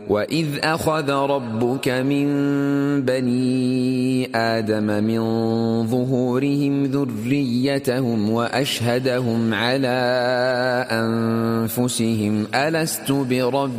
وإذ أخذ ربك من بني آدم من ظهورهم ذريتهم وأشهدهم على أنفسهم ألست بربكم